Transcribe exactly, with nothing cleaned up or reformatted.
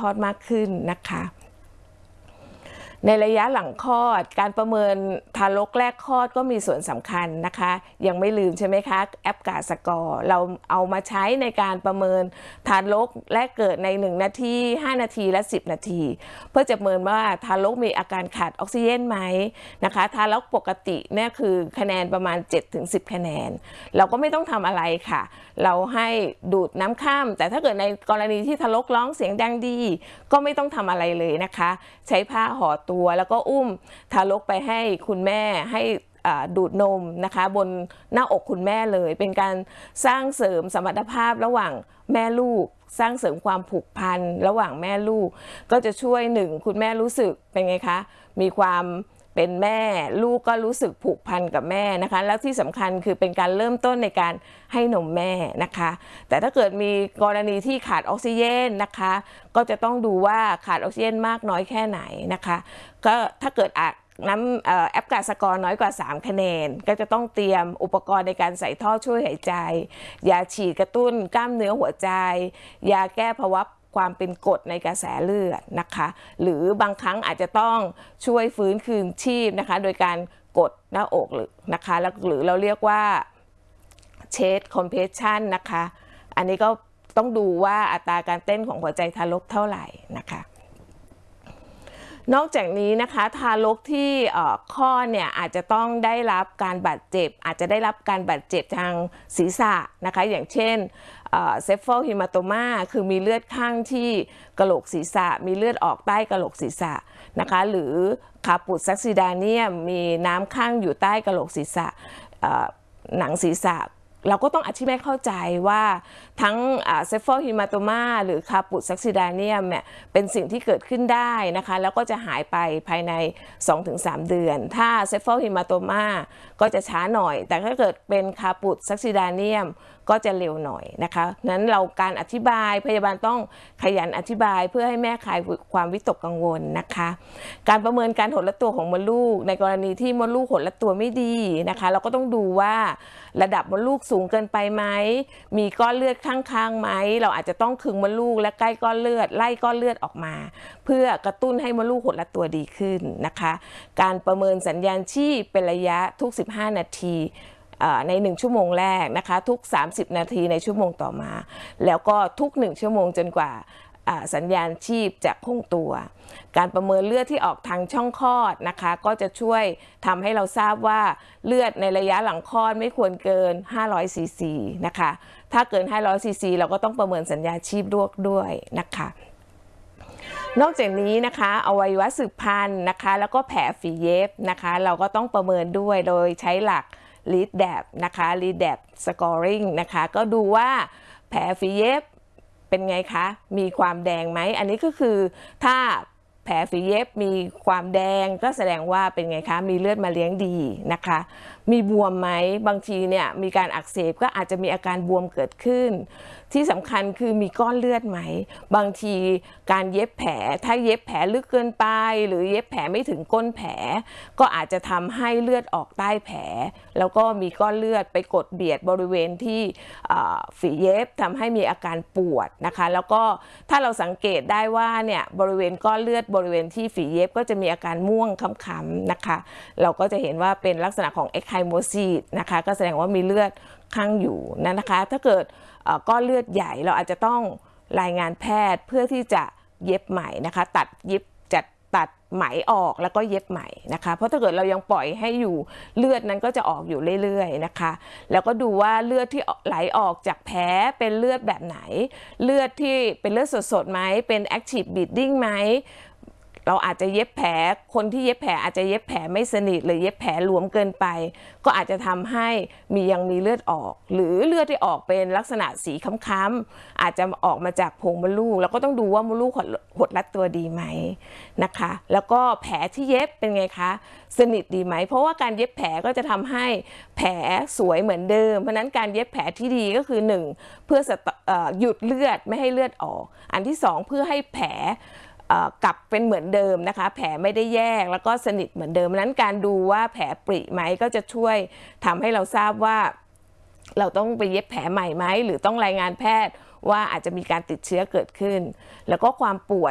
อดมากขึ้นนะคะในระยะหลังคลอดการประเมินทารกแรกคลอดก็มีส่วนสำคัญนะคะยังไม่ลืมใช่ไหมคะแอปกาสกอร์เราเอามาใช้ในการประเมินทารกแรกเกิดในหนึ่งนาทีห้านาทีและสิบนาทีเพื่อจะประเมินว่าทารกมีอาการขาดออกซิเจนไหมนะคะทารกปกติเนี่ยคือคะแนนประมาณ เจ็ดถึงสิบ คะแนนเราก็ไม่ต้องทำอะไรค่ะเราให้ดูดน้ำข้ามแต่ถ้าเกิดในกรณีที่ทารกร้องเสียงดังดีก็ไม่ต้องทำอะไรเลยนะคะใช้ผ้าห่อตัวแล้วก็อุ้มทารกไปให้คุณแม่ให้ดูดนมนะคะบนหน้าอกคุณแม่เลยเป็นการสร้างเสริมสมรรถภาพระหว่างแม่ลูกสร้างเสริมความผูกพันระหว่างแม่ลูกก็จะช่วยหนึ่งคุณแม่รู้สึกเป็นไงคะมีความเป็นแม่ลูกก็รู้สึกผูกพันกับแม่นะคะแล้วที่สำคัญคือเป็นการเริ่มต้นในการให้นมแม่นะคะแต่ถ้าเกิดมีกรณีที่ขาดออกซิเจนนะคะก็จะต้องดูว่าขาดออกซิเจนมากน้อยแค่ไหนนะคะก็ถ้าเกิดอาจน้ำแอปกาสกอร์น้อยกว่าสามคะแนนก็จะต้องเตรียมอุปกรณ์ในการใส่ท่อช่วยหายใจยาฉีดกระตุ้นกล้ามเนื้อหัวใจยาแก้ภาวะความเป็นกรดในกระแสเลือดนะคะหรือบางครั้งอาจจะต้องช่วยฟื้นคืนชีพนะคะโดยการกดหน้าอกหรือนะคะแล้วหรือเราเรียกว่าเชสคอมเพรสชันนะคะอันนี้ก็ต้องดูว่าอัตราการเต้นของหัวใจทารกเท่าไหร่นะคะนอกจากนี้นะคะทารกที่คลอดเนี่ยอาจจะต้องได้รับการบาดเจ็บอาจจะได้รับการบาดเจ็บทางศีรษะนะคะอย่างเช่นเซฟโฟฮิมาโตมาคือมีเลือดข้างที่กะโหลกศีรษะมีเลือดออกใต้กะโหลกศีรษะนะคะหรือคาปุสซักซิดาเนียมมีน้ำข้างอยู่ใต้กะโหลกศีรษะหนังศีรษะเราก็ต้องอธิบายเข้าใจว่าทั้งเซฟโฟฮิมาโตมาหรือคาปุสซักซิดาเนียมเนี่ยเป็นสิ่งที่เกิดขึ้นได้นะคะแล้วก็จะหายไปภายใน สองถึงสาม เดือนถ้าเซฟโฟฮิมาโตมาก็จะช้าหน่อยแต่ถ้าเกิดเป็นคาปุสซักซิดาเนียมก็จะเร็วหน่อยนะคะนั้นเราการอธิบายพยาบาลต้องขยันอธิบายเพื่อให้แม่คลายความวิตกกังวลนะคะการประเมินการหดละตัวของมดลูกในกรณีที่มดลูกหดละตัวไม่ดีนะคะเราก็ต้องดูว่าระดับมดลูกสูงเกินไปไหมมีก้อนเลือดข้างๆไหมเราอาจจะต้องคึงมดลูกและใกล้ก้อนเลือดไล่ก้อนเลือดออกมาเพื่อกระตุ้นให้มดลูกหดละตัวดีขึ้นนะคะการประเมินสัญญาณชีพเป็นระยะทุกสิบห้านาทีในหนึ่งชั่วโมงแรกนะคะทุกสามสิบนาทีในชั่วโมงต่อมาแล้วก็ทุกหนึ่งชั่วโมงจนกว่าสัญญาณชีพจะคงตัวการประเมินเลือดที่ออกทางช่องคลอดนะคะก็จะช่วยทำให้เราทราบว่าเลือดในระยะหลังคลอดไม่ควรเกินห้าร้อยซีซีนะคะถ้าเกินห้าร้อยซีซีเราก็ต้องประเมินสัญญาณชีพด้วยนะคะนอกจากนี้นะคะอวัยวะสืบพันธุ์นะคะแล้วก็แผลฝีเย็บนะคะเราก็ต้องประเมินด้วยโดยใช้หลักลีดแดบนะคะ ลีดแดบ scoring นะคะก็ดูว่าแผลฝีเย็บเป็นไงคะมีความแดงไหมอันนี้ก็คือถ้าแผลฝีเย็บมีความแดงก็แสดงว่าเป็นไงคะมีเลือดมาเลี้ยงดีนะคะมีบวมไหมบางทีเนี่ยมีการอักเสบก็อาจจะมีอาการบวมเกิดขึ้นที่สำคัญคือมีก้อนเลือดไหมบางทีการเย็บแผลถ้าเย็บแผลลึกเกินไปหรือเย็บแผลไม่ถึงก้นแผลก็อาจจะทำให้เลือดออกใต้แผลแล้วก็มีก้อนเลือดไปกดเบียดบริเวณที่ฝีเย็บทำให้มีอาการปวดนะคะแล้วก็ถ้าเราสังเกตได้ว่าเนี่ยบริเวณก้อนเลือดบริเวณที่ฝีเย็บก็จะมีอาการม่วงค้ำๆนะคะเราก็จะเห็นว่าเป็นลักษณะของ echymosis นะคะก็แสดงว่ามีเลือดข้างอยู่นั่นนะคะถ้าเกิดก้อนเลือดใหญ่เราอาจจะต้องรายงานแพทย์เพื่อที่จะเย็บใหม่นะคะตัดเย็บจัดตัดไหมออกแล้วก็เย็บใหม่นะคะเพราะถ้าเกิดเรายังปล่อยให้อยู่เลือดนั้นก็จะออกอยู่เรื่อยๆนะคะแล้วก็ดูว่าเลือดที่ไหลออกจากแผลเป็นเลือดแบบไหนเลือดที่เป็นเลือดสดๆไหมเป็น active bleeding ไหมเราอาจจะเย็บแผลคนที่เย็บแผลอาจจะเย็บแผลไม่สนิทหรือเย็บแผลหลวมเกินไปก็อาจจะทำให้มียังมีเลือดออกหรือเลือดที่ออกเป็นลักษณะสีค้ำๆอาจจะออกมาจากโพรงมดลูกแล้วก็ต้องดูว่ามดลูกหดรัดตัวดีไหมนะคะแล้วก็แผลที่เย็บเป็นไงคะสนิทดีไหมเพราะว่าการเย็บแผลก็จะทำให้แผลสวยเหมือนเดิมเพราะนั้นการเย็บแผลที่ดีก็คือหนึ่งเพื่อหยุดเลือดไม่ให้เลือดออกอันที่สองเพื่อให้แผลกลับเป็นเหมือนเดิมนะคะแผลไม่ได้แยกแล้วก็สนิทเหมือนเดิมนั้นการดูว่าแผลปริไหมก็จะช่วยทำให้เราทราบว่าเราต้องไปเย็บแผลใหม่ไหมหรือต้องรายงานแพทย์ว่าอาจจะมีการติดเชื้อเกิดขึ้นแล้วก็ความปวด